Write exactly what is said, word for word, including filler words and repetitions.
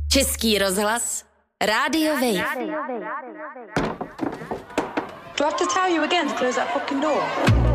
Český rozhlas, Rádio Wave. Do I have to tell you again to close that fucking door?